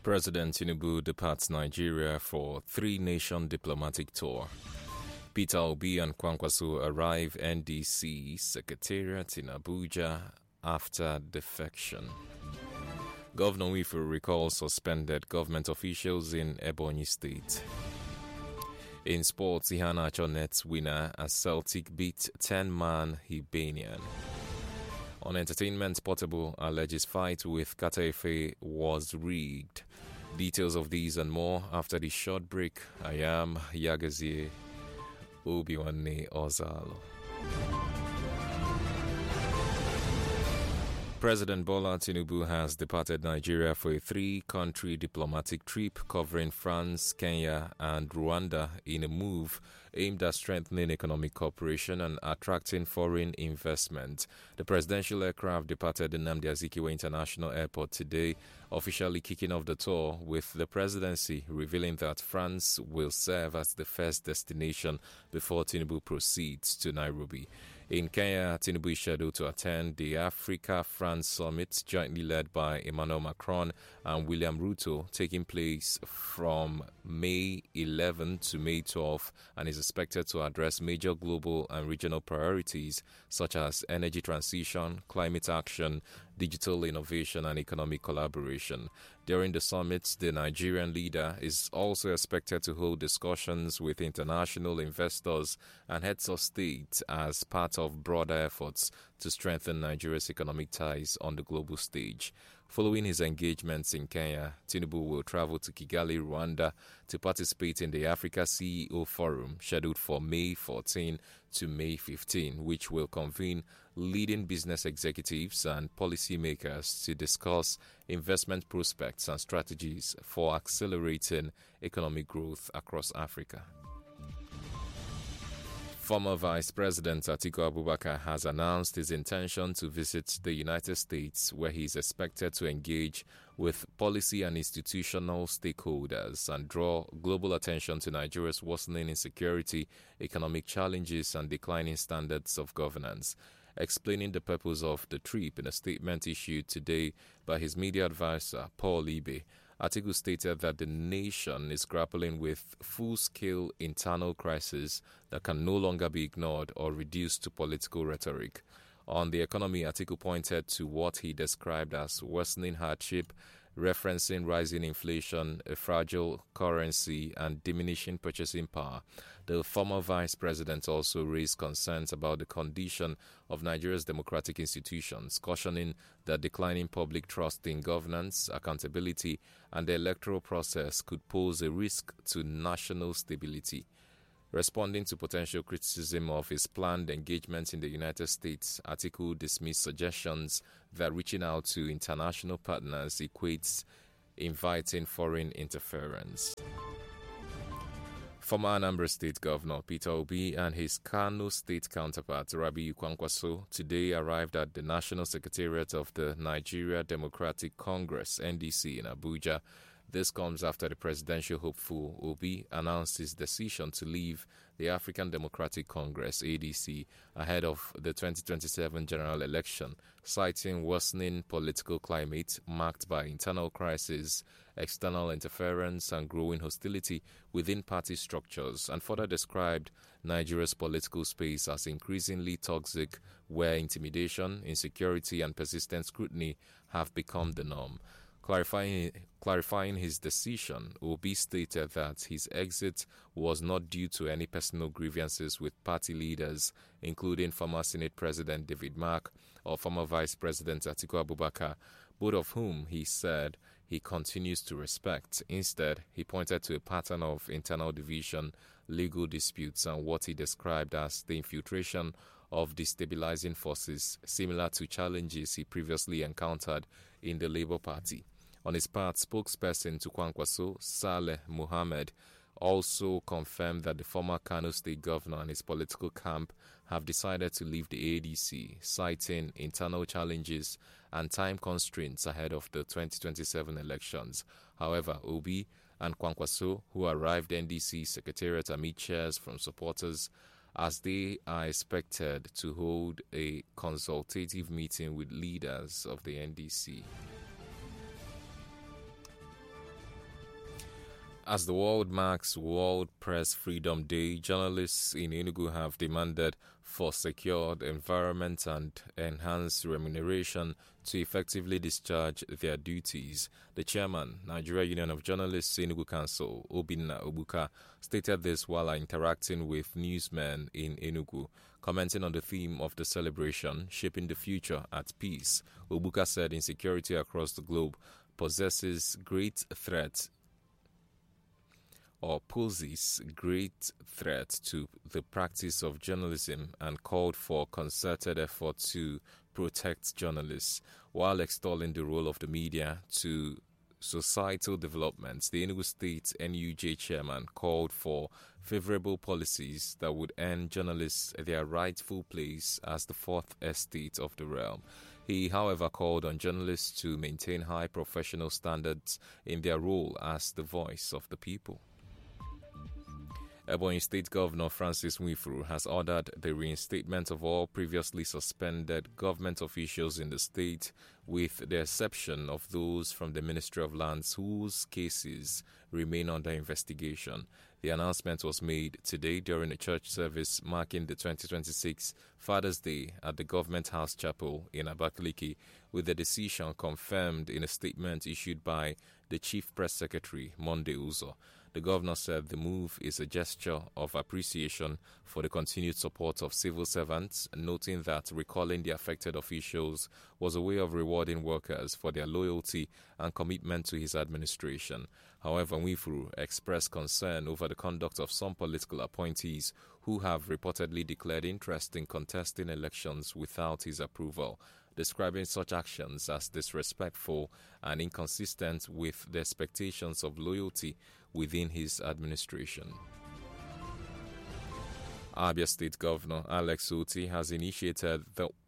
President Tinubu departs Nigeria for three-nation diplomatic tour. Peter Obi and Kwankwaso arrive NDC Secretariat in Abuja after defection. Governor Nwifuru recalls suspended government officials in Ebonyi State. In sports, Iheanacho Nets winner as Celtic beat 10-man Hibernian. On entertainment, Portable alleges fight with Kata-Efe was rigged. Details of these and more after the short break. I am Yagazie Obiwanne Ozalo. President Bola Tinubu has departed Nigeria for a three-country diplomatic trip covering France, Kenya, and Rwanda in a move aimed at strengthening economic cooperation and attracting foreign investment. The presidential aircraft departed the Nnamdi Azikiwe International Airport today, officially kicking off the tour, with the presidency revealing that France will serve as the first destination before Tinubu proceeds to Nairobi. In Kenya, Tinubu is scheduled to attend the Africa-France Summit, jointly led by Emmanuel Macron and William Ruto, taking place from May 11 to May 12, and is expected to address major global and regional priorities such as energy transition, climate action, digital innovation, and economic collaboration. During the summit, the Nigerian leader is also expected to hold discussions with international investors and heads of state as part of broader efforts to strengthen Nigeria's economic ties on the global stage. Following his engagements in Kenya, Tinubu will travel to Kigali, Rwanda, to participate in the Africa CEO Forum, scheduled for May 14 to May 15, which will convene leading business executives and policymakers to discuss investment prospects and strategies for accelerating economic growth across Africa. Former Vice President Atiku Abubakar has announced his intention to visit the United States, where he is expected to engage with policy and institutional stakeholders and draw global attention to Nigeria's worsening insecurity, economic challenges, and declining standards of governance. Explaining the purpose of the trip in a statement issued today by his media advisor, Paul Ibe, Atiku stated that the nation is grappling with full-scale internal crisis that can no longer be ignored or reduced to political rhetoric. On the economy, Atiku pointed to what he described as worsening hardship, referencing rising inflation, a fragile currency, and diminishing purchasing power. The former vice president also raised concerns about the condition of Nigeria's democratic institutions, cautioning that declining public trust in governance, accountability, and the electoral process could pose a risk to national stability. Responding to potential criticism of his planned engagement in the United States, Atiku dismissed suggestions that reaching out to international partners equates inviting foreign interference. Former Anambra State Governor Peter Obi and his Kano State counterpart Rabiu Kwankwaso today arrived at the National Secretariat of the Nigeria Democratic Congress (NDC) in Abuja. This comes after the presidential hopeful Obi announced his decision to leave the African Democratic Congress (ADC) ahead of the 2027 general election, citing worsening political climate marked by internal crisis, external interference, and growing hostility within party structures, and further described Nigeria's political space as increasingly toxic, where intimidation, insecurity, and persistent scrutiny have become the norm. Clarifying his decision, Obi stated that his exit was not due to any personal grievances with party leaders, including former Senate President David Mark or former Vice President Atiku Abubakar, both of whom he said he continues to respect. Instead, he pointed to a pattern of internal division, legal disputes, and what he described as the infiltration of destabilizing forces, similar to challenges he previously encountered in the Labour Party. On his part, spokesperson to Kwankwaso, Saleh Mohammed, also confirmed that the former Kano State Governor and his political camp have decided to leave the ADC, citing internal challenges and time constraints ahead of the 2027 elections. However, Obi and Kwankwaso, who arrived NDC Secretariat amid cheers from supporters, as they are expected to hold a consultative meeting with leaders of the NDC. As the world marks World Press Freedom Day, journalists in Enugu have demanded for secured environment and enhanced remuneration to effectively discharge their duties. The chairman, Nigeria Union of Journalists Enugu Council, Obinna Obuka, stated this while interacting with newsmen in Enugu. Commenting on the theme of the celebration, Shaping the Future at Peace, Obuka said insecurity across the globe poses great threat to the practice of journalism and called for concerted effort to protect journalists. While extolling the role of the media to societal developments, the Enugu State NUJ chairman called for favorable policies that would earn journalists their rightful place as the fourth estate of the realm. He, however, called on journalists to maintain high professional standards in their role as the voice of the people. Ebonyi State Governor Francis Nwifuru has ordered the reinstatement of all previously suspended government officials in the state, with the exception of those from the Ministry of Lands whose cases remain under investigation. The announcement was made today during a church service marking the 2026 Father's Day at the Government House Chapel in Abakaliki, with the decision confirmed in a statement issued by the Chief Press Secretary, Monday Uzo. The governor said the move is a gesture of appreciation for the continued support of civil servants, noting that recalling the affected officials was a way of rewarding workers for their loyalty and commitment to his administration. However, Nwifuru expressed concern over the conduct of some political appointees who have reportedly declared interest in contesting elections without his approval, describing such actions as disrespectful and inconsistent with the expectations of loyalty within his administration. Abia State Governor Alex Otti has initiated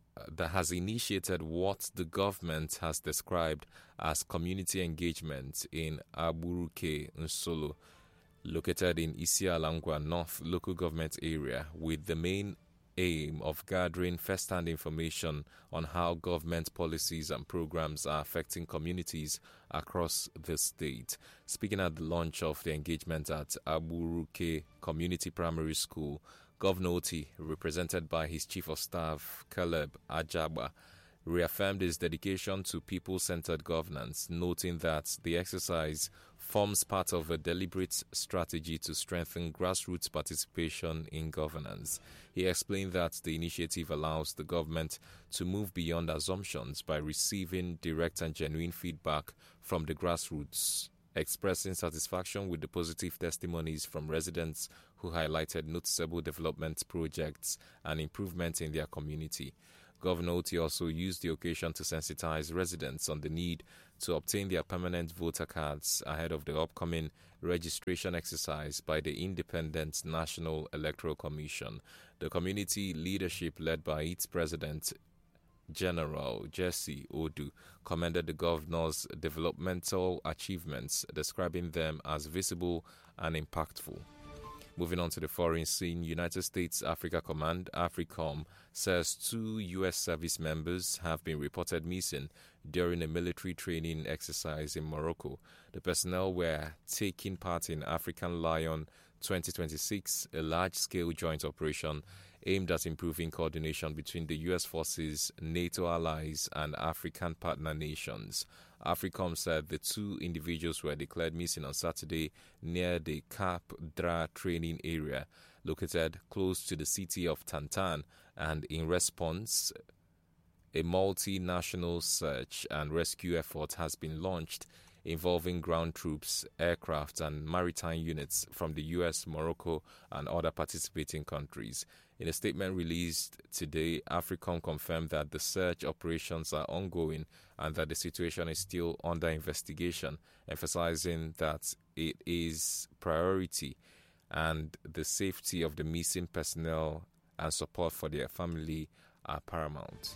what the government has described as community engagement in Aburuke Nsolo, located in Isialangwa North local government area, with the main aim of gathering first-hand information on how government policies and programs are affecting communities across the state. Speaking at the launch of the engagement at Aburuke Community Primary School, Governor Otti, represented by his Chief of Staff, Caleb Ajaba, reaffirmed his dedication to people-centered governance, noting that the exercise forms part of a deliberate strategy to strengthen grassroots participation in governance. He explained that the initiative allows the government to move beyond assumptions by receiving direct and genuine feedback from the grassroots, expressing satisfaction with the positive testimonies from residents who highlighted noticeable development projects and improvement in their community. Governor Otti also used the occasion to sensitize residents on the need to obtain their permanent voter cards ahead of the upcoming registration exercise by the Independent National Electoral Commission. The community leadership, led by its president, General Jesse Odu, commended the governor's developmental achievements, describing them as visible and impactful. Moving on to the foreign scene, United States Africa Command, AFRICOM, says 2 U.S. service members have been reported missing during a military training exercise in Morocco. The personnel were taking part in African Lion 2026, a large-scale joint operation aimed at improving coordination between the U.S. forces, NATO allies, and African partner nations. AFRICOM said the 2 individuals were declared missing on Saturday near the Cap Dra training area, located close to the city of Tantan, and in response, a multinational search and rescue effort has been launched involving ground troops, aircraft, and maritime units from the U.S., Morocco, and other participating countries. In a statement released today, AFRICOM confirmed that the search operations are ongoing and that the situation is still under investigation, emphasizing that it is priority and the safety of the missing personnel and support for their family are paramount.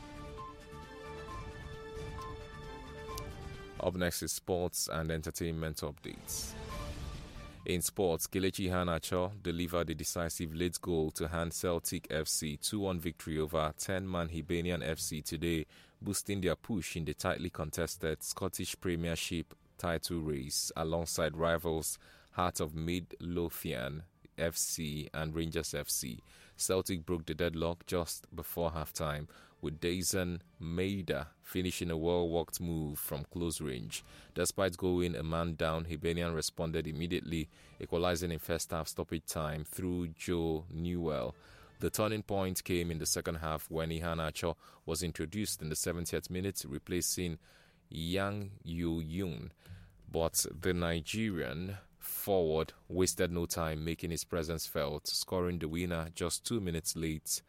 Up next is sports and entertainment updates. In sports, Kelechi Iheanacho delivered a decisive late goal to hand Celtic FC 2-1 victory over 10-man Hibernian FC today, boosting their push in the tightly contested Scottish Premiership title race alongside rivals Heart of Midlothian FC and Rangers FC. Celtic broke the deadlock just before halftime, with Dayson Maida finishing a well-worked move from close range. Despite going a man down, Hibernian responded immediately, equalizing in first half stoppage time through Joe Newell. The turning point came in the second half when Ihan Acho was introduced in the 70th minute, replacing Yang Yu-yun. But the Nigerian forward wasted no time making his presence felt, scoring the winner just 2 minutes late.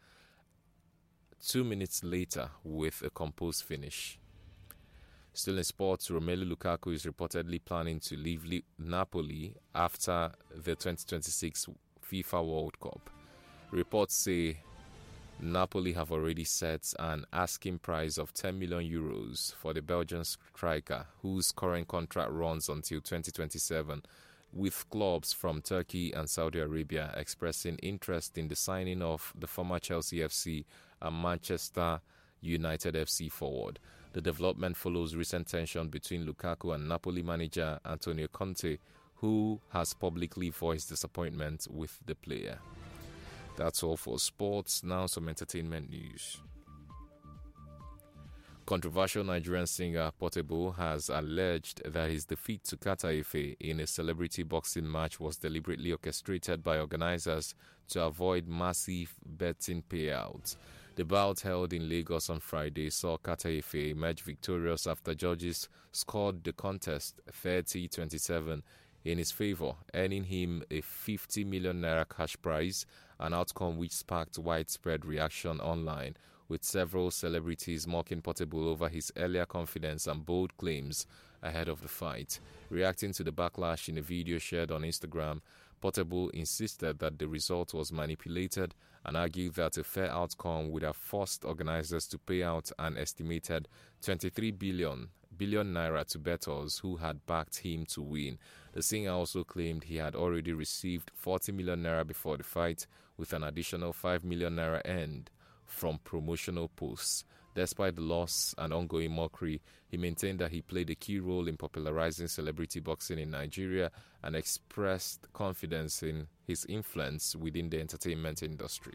2 minutes later with a composed finish. Still in sports, Romelu Lukaku is reportedly planning to leave Napoli after the 2026 FIFA World Cup. Reports say Napoli have already set an asking price of 10 million euros for the Belgian striker, whose current contract runs until 2027, with clubs from Turkey and Saudi Arabia expressing interest in the signing of the former Chelsea FC and Manchester United FC forward. The development follows recent tension between Lukaku and Napoli manager Antonio Conte, who has publicly voiced disappointment with the player. That's all for sports. Now some entertainment news. Controversial Nigerian singer Portable has alleged that his defeat to Kata Efe in a celebrity boxing match was deliberately orchestrated by organizers to avoid massive betting payouts. The bout held in Lagos on Friday saw Kata Efe emerge victorious after judges scored the contest 30-27 in his favor, earning him a 50 million naira cash prize, an outcome which sparked widespread reaction online, with several celebrities mocking Portable over his earlier confidence and bold claims ahead of the fight. Reacting to the backlash in a video shared on Instagram, Portable insisted that the result was manipulated and argued that a fair outcome would have forced organizers to pay out an estimated 23 billion naira to bettors who had backed him to win. The singer also claimed he had already received 40 million naira before the fight, with an additional 5 million naira earned from promotional posts. Despite the loss and ongoing mockery, he maintained that he played a key role in popularizing celebrity boxing in Nigeria and expressed confidence in his influence within the entertainment industry.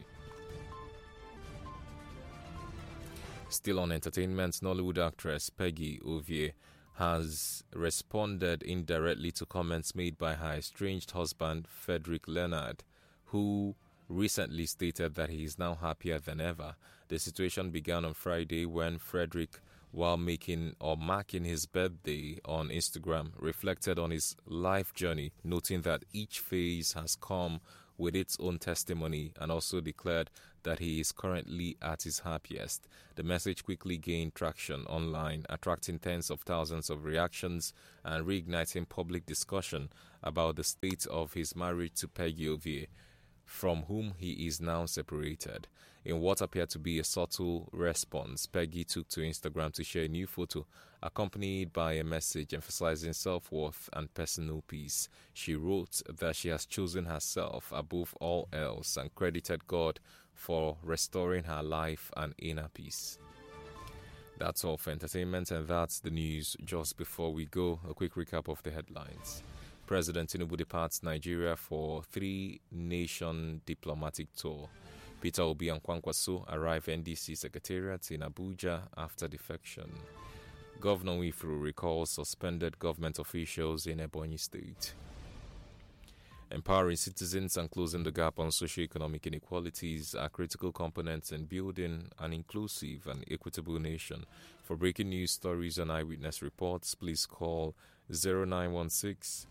Still on entertainment, Nollywood actress Peggy Ovie has responded indirectly to comments made by her estranged husband, Frederick Leonard, who recently stated that he is now happier than ever. The situation began on Friday when Frederick, while marking his birthday on Instagram, reflected on his life journey, noting that each phase has come with its own testimony, and also declared that he is currently at his happiest. The message quickly gained traction online, attracting tens of thousands of reactions and reigniting public discussion about the state of his marriage to Peggy Ovie, from whom he is now separated. In what appeared to be a subtle response, Peggy took to Instagram to share a new photo, accompanied by a message emphasizing self-worth and personal peace. She wrote that she has chosen herself above all else and credited God for restoring her life and inner peace. That's all for entertainment, and that's the news. Just before we go, a quick recap of the headlines. President Tinubu departs Nigeria for 3-nation diplomatic tour. Peter Obi and Kwankwaso arrive NDC Secretariat in Abuja after defection. Governor Nwifuru recalls suspended government officials in Ebonyi State. Empowering citizens and closing the gap on socio-economic inequalities are critical components in building an inclusive and equitable nation. For breaking news stories and eyewitness reports, please call 0916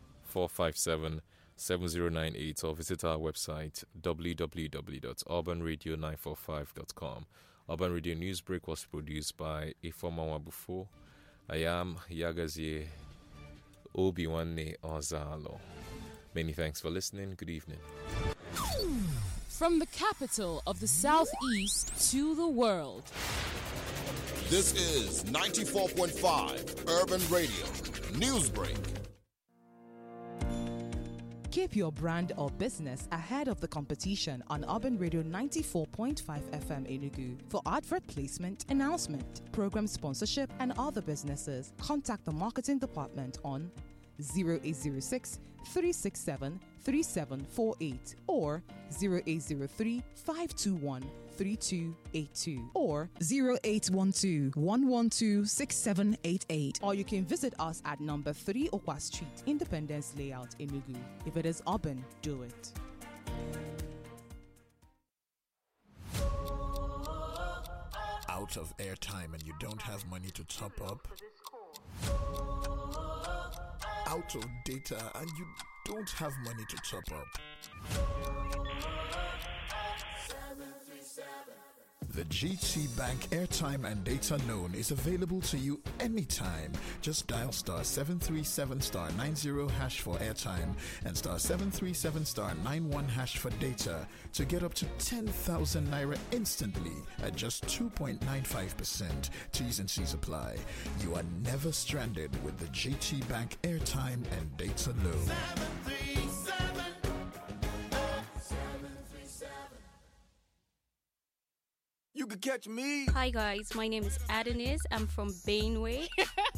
457-7098 or visit our website www.urbanradio945.com. Urban Radio Newsbreak was produced by Ifoma Wabufo. I am Yagazie Obiwanne Ozalo. Many thanks for listening. Good evening. From the capital of the Southeast to the world. This is 94.5 Urban Radio Newsbreak. Keep your brand or business ahead of the competition on Urban Radio 94.5 FM Enugu. For advert placement, announcement, program sponsorship, and other businesses, contact the marketing department on 0806 367 3748 or 0803 521 3282 or 0812 112 6788. Or you can visit us at number 3 Okwa Street, Independence Layout, Enugu. If it is urban, do it. Out of airtime and you don't have money to top up? Out of data and you don't have money to top up? The GT Bank airtime and data loan is available to you anytime. Just dial star 737 star 90 hash for airtime and star 737 star 91 hash for data to get up to 10,000 naira instantly at just 2.95%. T's and C's apply. You are never stranded with the GT Bank airtime and data loan. 737. You could catch me. Hi guys, my name is Adonis. I'm from Bainway.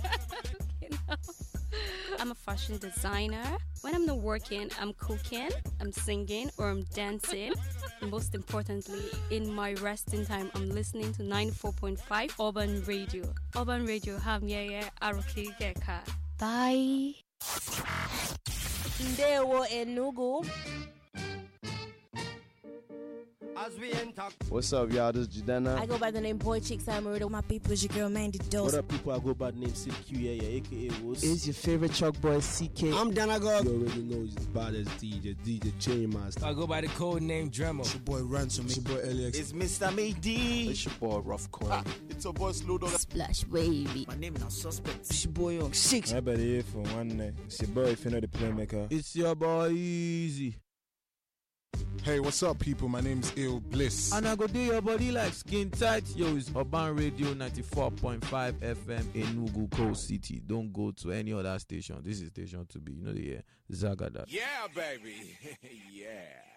I'm a fashion designer. When I'm not working, I'm cooking, I'm singing, or I'm dancing. And most importantly, in my resting time, I'm listening to 94.5 Urban Radio. Urban Radio, Aruki Geka. Bye. Ndewo Enugu. What's up, y'all? This is Jadena. I go by the name Boy Chick Samarudo. My people is your girl Mandy Dose. What up, people? I go by the name CQ, aka Woods. It's your favorite chalk boy, CK. I'm Danagog. You already know he's as bad as DJ Chainmaster. I go by the code name Dremel. It's your boy Ransom. It's your boy LX. It's Mr. Mady. It's your boy Rough Coin. It's your boy Slow Dog. Splash Baby. My name is now Suspect. It's your boy Young 6. I better here for one night. It's your boy, if you know the playmaker. It's your boy Easy. Hey, what's up, people? My name's Ill Bliss. And I go do your body like skin tight. Yo, it's Urban Radio 94.5 FM Enugu Coast City. Don't go to any other station. This is station to be. You know the Zagada. Yeah, baby. Yeah.